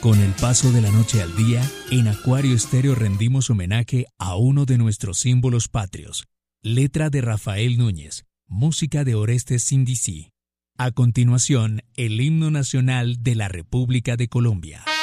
Con el paso de la noche al día, en Acuario Estéreo rendimos homenaje a uno de nuestros símbolos patrios. Letra de Rafael Núñez, música de Orestes Sindicí. A continuación, el himno nacional de la República de Colombia.